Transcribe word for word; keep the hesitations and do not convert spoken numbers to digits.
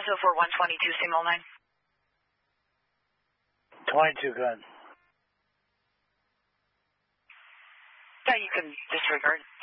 Delta four one twenty-two, Signal nine. twenty-two, good. Yeah, you can disregard.